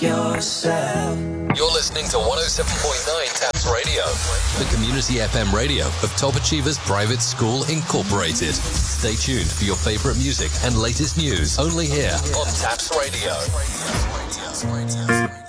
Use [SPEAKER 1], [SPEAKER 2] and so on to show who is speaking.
[SPEAKER 1] yourself.
[SPEAKER 2] You're listening to 107.9 Taps Radio, the community FM radio of Top Achievers Private School Incorporated. Stay tuned for your favorite music and latest news only here on Taps Radio.